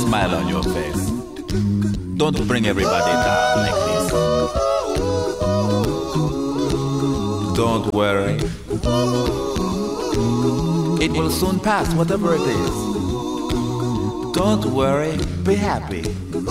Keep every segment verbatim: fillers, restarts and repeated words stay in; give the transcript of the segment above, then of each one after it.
smile on your face. Don't bring everybody down like this. Don't worry. It will soon pass, whatever it is. Don't worry, be happy.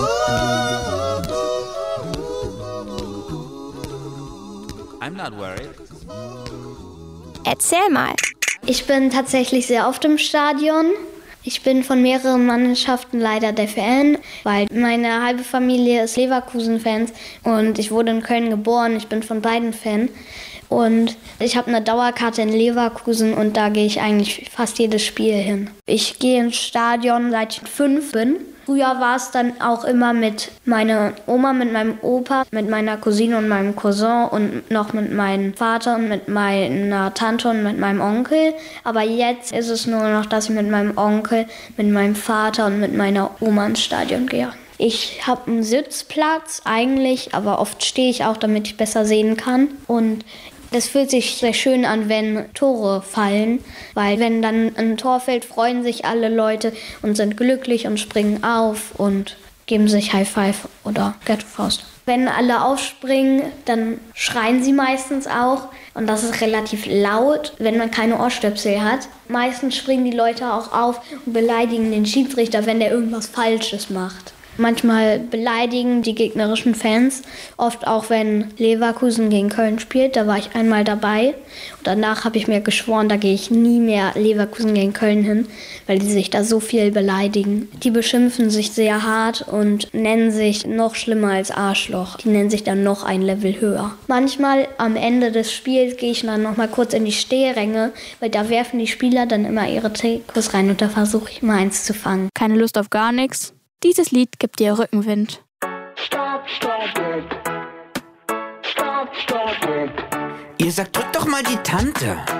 I'm not worried. Erzähl mal. Ich bin tatsächlich sehr oft im Stadion. Ich bin von mehreren Mannschaften leider der Fan, weil meine halbe Familie ist Leverkusen-Fans und ich wurde in Köln geboren. Ich bin von beiden Fan. Und ich habe eine Dauerkarte in Leverkusen und da gehe ich eigentlich fast jedes Spiel hin. Ich gehe ins Stadion, seit ich fünf bin. Früher war es dann auch immer mit meiner Oma, mit meinem Opa, mit meiner Cousine und meinem Cousin und noch mit meinem Vater und mit meiner Tante und mit meinem Onkel. Aber jetzt ist es nur noch, dass ich mit meinem Onkel, mit meinem Vater und mit meiner Oma ins Stadion gehe. Ich habe einen Sitzplatz eigentlich, aber oft stehe ich auch, damit ich besser sehen kann. Und das fühlt sich sehr schön an, wenn Tore fallen, weil wenn dann ein Tor fällt, freuen sich alle Leute und sind glücklich und springen auf und geben sich High Five oder Ghetto-Faust. Wenn alle aufspringen, dann schreien sie meistens auch und das ist relativ laut, wenn man keine Ohrstöpsel hat. Meistens springen die Leute auch auf und beleidigen den Schiedsrichter, wenn der irgendwas Falsches macht. Manchmal beleidigen die gegnerischen Fans, oft auch wenn Leverkusen gegen Köln spielt. Da war ich einmal dabei und danach habe ich mir geschworen, da gehe ich nie mehr Leverkusen gegen Köln hin, weil die sich da so viel beleidigen. Die beschimpfen sich sehr hart und nennen sich noch schlimmer als Arschloch. Die nennen sich dann noch ein Level höher. Manchmal am Ende des Spiels gehe ich dann noch mal kurz in die Stehränge, weil da werfen die Spieler dann immer ihre Trikots rein und da versuche ich mal eins zu fangen. Keine Lust auf gar nichts? Dieses Lied gibt dir Rückenwind. Stop, stop it. Stop, stop it. Ihr sagt, drückt doch mal die Tante.